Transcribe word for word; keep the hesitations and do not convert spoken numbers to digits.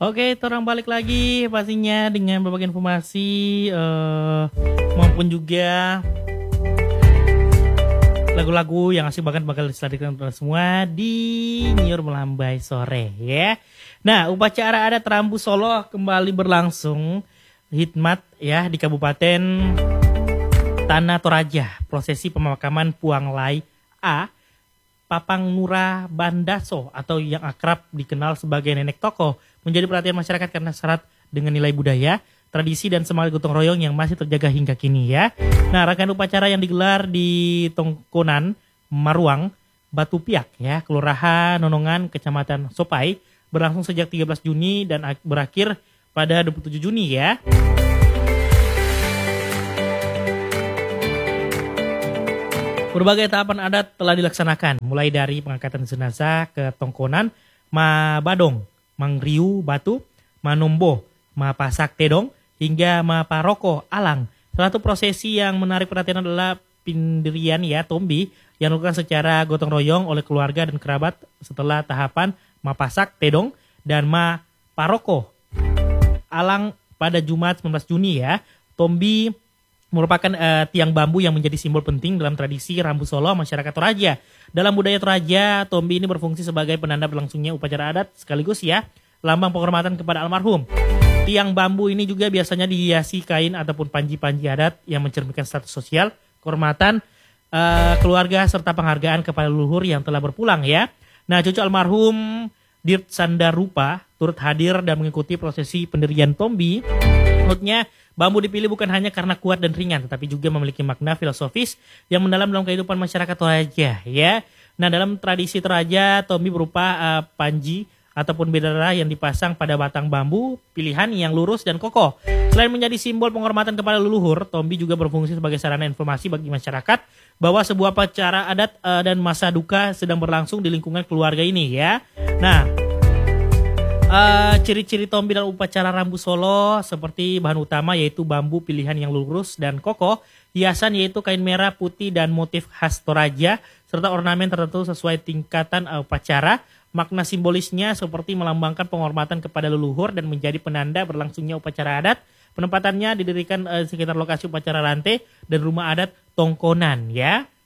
Oke, orang balik lagi pastinya dengan berbagai informasi uh, maupun juga lagu-lagu yang asik banget bakal disajikan untuk semua di Nyiur Melambai Sore ya. Nah, upacara adat Rambu Solo kembali berlangsung hikmat ya di Kabupaten Tanah Toraja. Prosesi pemakaman Puang Lai A Papang Nura Bandaso atau yang akrab dikenal sebagai Nenek Toko menjadi perhatian masyarakat karena syarat dengan nilai budaya, tradisi dan semangat gotong royong yang masih terjaga hingga kini ya. Nah, rangkaian upacara yang digelar di Tongkonan, Maruang, Batu Piak ya, Kelurahan Nonongan, Kecamatan Sopai berlangsung sejak tiga belas Juni dan berakhir pada dua puluh tujuh Juni ya. Berbagai tahapan adat telah dilaksanakan, mulai dari pengangkatan jenazah ke Tongkonan, Ma Badong, Mangriu Batu, Manombo, Ma Pasak Tedong, hingga Ma Paroko Alang. Salah satu prosesi yang menarik perhatian adalah pendirian ya Tombi yang dilakukan secara gotong royong oleh keluarga dan kerabat setelah tahapan Ma Pasak Tedong dan Ma Paroko Alang pada Jumat sembilan belas Juni ya. Tombi merupakan uh, tiang bambu yang menjadi simbol penting dalam tradisi Rambu Solo masyarakat Toraja. Dalam budaya Toraja, Tombi ini berfungsi sebagai penanda berlangsungnya upacara adat sekaligus ya lambang penghormatan kepada almarhum. Tiang bambu ini juga biasanya dihiasi kain ataupun panji-panji adat yang mencerminkan status sosial, kehormatan uh, keluarga serta penghargaan kepada leluhur yang telah berpulang ya. Nah, cucu almarhum Dirt Sandarupa turut hadir dan mengikuti prosesi pendirian Tombi. Menurutnya, bambu dipilih bukan hanya karena kuat dan ringan, tetapi juga memiliki makna filosofis yang mendalam dalam kehidupan masyarakat Toraja ya. Nah, dalam tradisi Toraja, Tombi berupa uh, panji ataupun bendera yang dipasang pada batang bambu pilihan yang lurus dan kokoh. Selain menjadi simbol penghormatan kepada leluhur, Tombi juga berfungsi sebagai sarana informasi bagi masyarakat bahwa sebuah upacara adat uh, dan masa duka sedang berlangsung di lingkungan keluarga ini ya. Nah, Uh, ciri-ciri Tombi dan upacara Rambu Solo seperti bahan utama yaitu bambu pilihan yang lurus dan kokoh, hiasan yaitu kain merah, putih dan motif khas Toraja, serta ornamen tertentu sesuai tingkatan uh, upacara. Makna simbolisnya seperti melambangkan penghormatan kepada leluhur dan menjadi penanda berlangsungnya upacara adat. Penempatannya didirikan uh, sekitar lokasi upacara Rante dan rumah adat Tongkonan ya.